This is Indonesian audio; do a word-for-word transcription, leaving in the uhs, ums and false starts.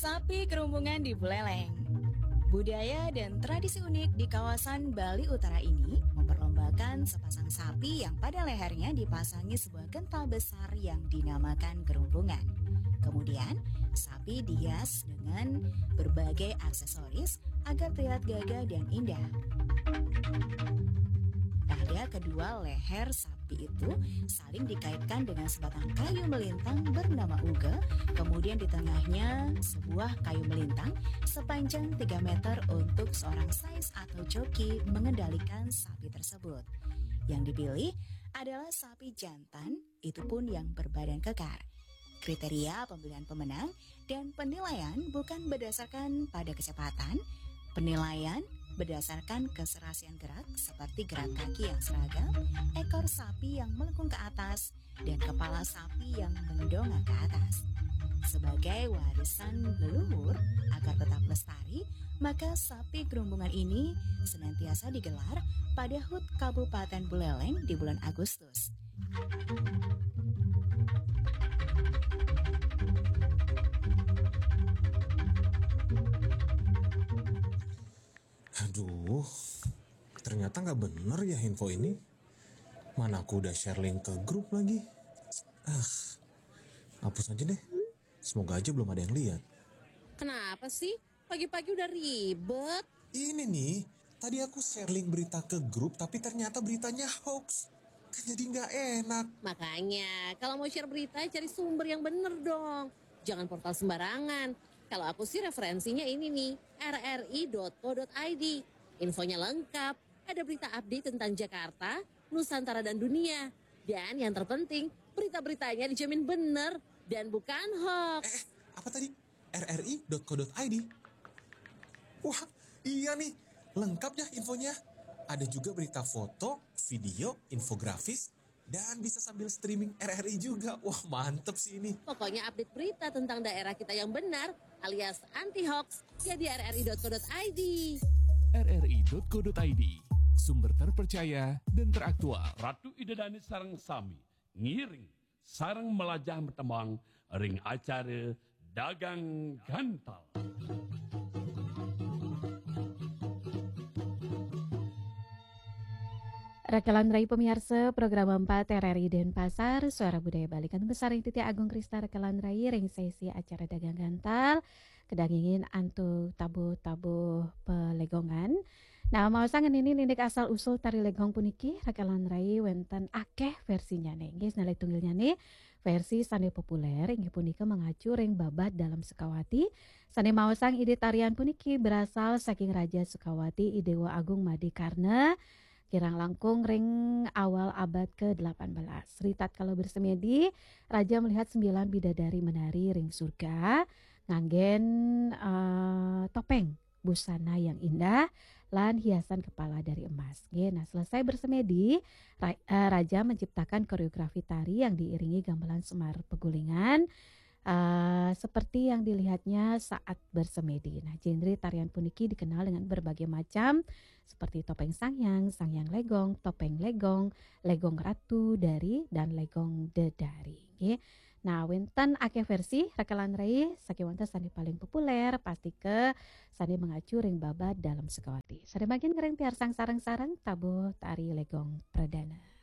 Sapi Kerumpungan di Buleleng. Budaya dan tradisi unik di kawasan Bali Utara ini memperlombakan sepasang sapi yang pada lehernya dipasangi sebuah kental besar yang dinamakan kerumpungan. Kemudian, sapi dihias dengan berbagai aksesoris agar terlihat gagah dan indah. Pada kedua leher sapi itu saling dikaitkan dengan sebatang kayu melintang bernama uga, kemudian di tengahnya sebuah kayu melintang sepanjang tiga meter untuk seorang sais atau joki mengendalikan sapi tersebut. Yang dipilih adalah sapi jantan, itu pun yang berbadan kekar. Kriteria pemilihan pemenang dan penilaian bukan berdasarkan pada kecepatan, penilaian berdasarkan keserasian gerak seperti gerak kaki yang seragam, ekor sapi yang melengkung ke atas, dan kepala sapi yang mendongak ke atas. Sebagai warisan leluhur agar tetap lestari, maka sapi kerumpungan ini senantiasa digelar pada H U T Kabupaten Buleleng di bulan Agustus. Aduh, ternyata nggak bener ya info ini. Mana aku udah share link ke grup lagi. Ah, hapus aja deh. Semoga aja belum ada yang lihat. Kenapa sih? Pagi-pagi udah ribet. Ini nih, tadi aku share link berita ke grup tapi ternyata beritanya hoax. Kan jadi nggak enak. Makanya, kalau mau share berita cari sumber yang bener dong. Jangan portal sembarangan. Kalau aku sih referensinya ini nih, r r i dot co dot i d. Infonya lengkap, ada berita update tentang Jakarta, Nusantara dan dunia. Dan yang terpenting, berita-beritanya dijamin bener dan bukan hoax. Eh, eh apa tadi? r r i dot co dot i d. Wah, iya nih, lengkap ya infonya. Ada juga berita foto, video, infografis, dan bisa sambil streaming R R I juga. Wah, mantep sih ini. Pokoknya update berita tentang daerah kita yang benar alias anti-hoax ya di r r i dot co dot i d. r r i dot co dot i d, sumber terpercaya dan teraktual. Ratu Idedani sareng sami ngiring sareng melajah bertembang ring acara dagang gantal. Rekalan Rai pemirsa program empat R R I Denpasar Suara Budaya Bali Kantung Besar Ing Titik Agung Krista Rekalan Rai ring sesi acara dagang gantal kedangingin antu tabu-tabu pelegongan. Nah mau sangen ini nindik asal usul tari legong puniki Rekalan Rai wenten akeh versinya nih guys. Nalai tunggilnya nih versi sane populer inggih punika mengacu ring babat dalam Sukawati. Sane maosang ide tarian puniki berasal saking Raja Sukawati Idewa Agung Madikarna kirang langkung ring awal abad ke delapan belas. Ritat kalau bersemedi, Raja melihat sembilan bidadari menari ring surga, nganggen uh, topeng, busana yang indah, lan hiasan kepala dari emas. Oke, nah selesai bersemedi, Raja menciptakan koreografi tari yang diiringi gamelan Semar Pegulingan, Uh, seperti yang dilihatnya saat bersemedi. Nah, genre tarian puniki dikenal dengan berbagai macam seperti topeng sangyang, sangyang legong, topeng legong, legong ratu dari dan legong dedari. Okay. Nah, wenten akeh versi Rekalan Rai sakiwanta sandi paling populer pasti ke sandi mengacu ring babat dalam Sukawati. Sandi bagian kering piar sang sarang-sarang tabuh tari legong perdana.